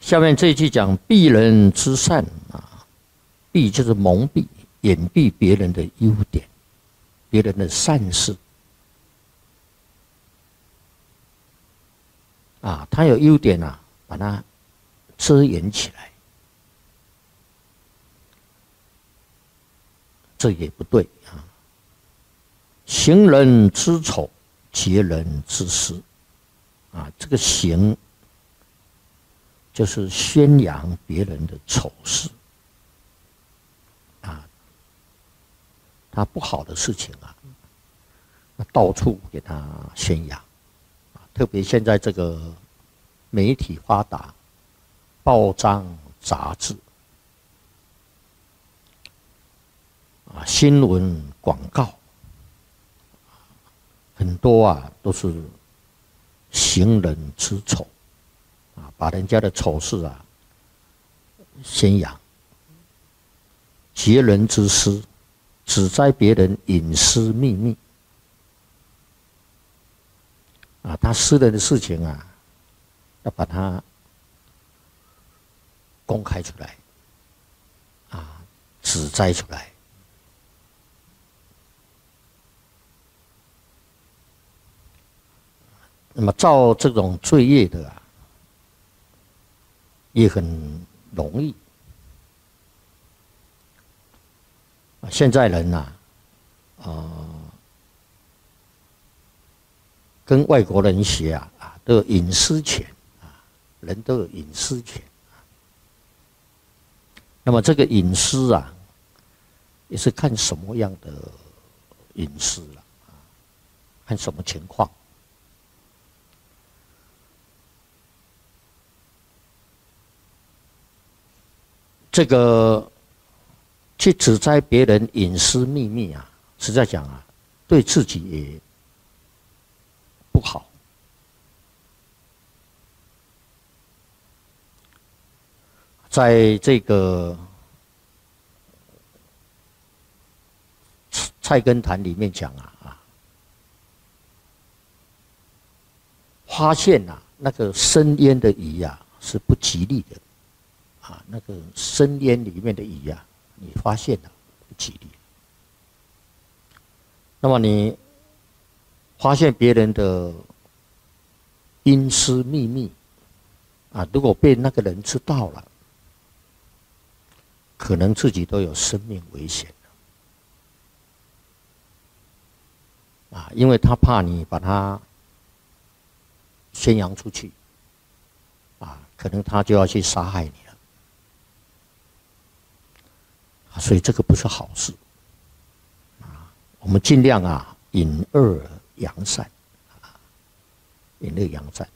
下面这一句讲避人之善啊，避就是蒙蔽、掩蔽别人的优点、别人的善事啊，他有优点啊，把它遮掩起来，这也不对啊。行人之丑，劫人之私啊，这个行就是宣扬别人的丑事啊，他不好的事情啊，到处给他宣扬啊。特别现在这个媒体发达，报章杂志啊，新闻广告很多啊，都是行人之丑啊，把人家的丑事啊宣扬，劫人之私，指摘别人隐私秘密啊，他私人的事情啊，要把它公开出来啊，指摘出来。那么造这种罪业的啊，也很容易。现在人呐，跟外国人学啊，都有隐私权啊，人都有隐私权。那么这个隐私啊，也是看什么样的隐私了啊，看什么情况。这个去指摘别人隐私秘密啊，实在讲啊，对自己也不好。在这个菜根谭里面讲啊，发现啊那个生烟的鱼啊是不吉利的。啊，那个生烟里面的鱼啊，你发现了不吉利。那么你发现别人的阴私秘密啊，如果被那个人知道了，可能自己都有生命危险了啊，因为他怕你把他宣扬出去啊，可能他就要去杀害你。所以这个不是好事啊！我们尽量啊，隐恶扬善啊，隐恶扬善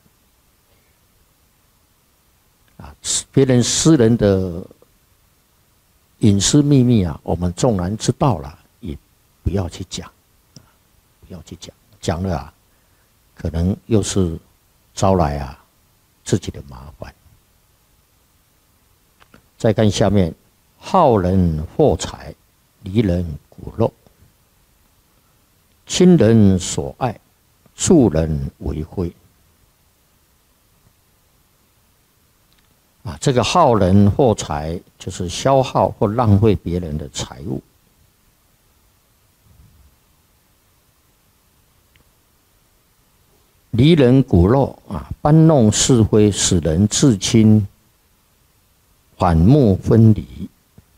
啊。别人私人的隐私秘密啊，我们纵然知道了，也不要去讲，不要去讲，讲了啊，可能又是招来啊自己的麻烦。再看下面。好人获财，离人骨肉，亲人所爱，助人为非。啊，这个好人获财，就是消耗或浪费别人的财物。离人骨肉啊，搬弄是非，使人至亲反目分离。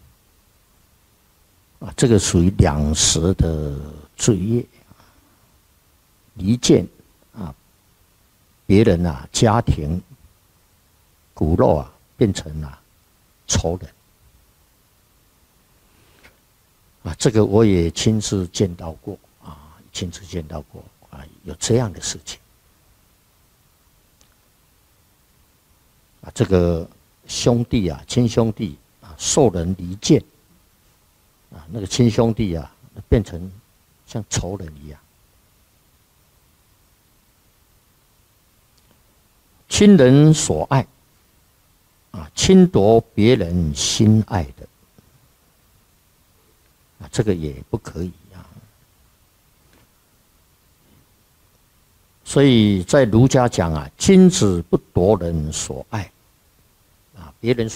啊，这个属于两舌的罪业，离间啊，别人啊，家庭骨肉啊，变成了仇人啊，这个我也亲自见到过啊，亲自见到过啊，有这样的事情啊，这个兄弟啊，亲兄弟啊，受人离间。啊，那个亲兄弟啊，变成像仇人一样。亲人所爱，啊，侵夺别人心爱的，啊，这个也不可以啊。所以在儒家讲啊，君子不夺人所爱， 别人